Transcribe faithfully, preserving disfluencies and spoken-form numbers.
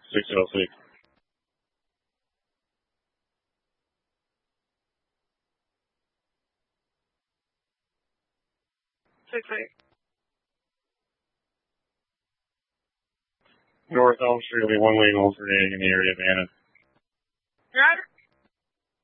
six oh six. Six eight. North Elm Street will be one way home for today in the area of Anna. Roger.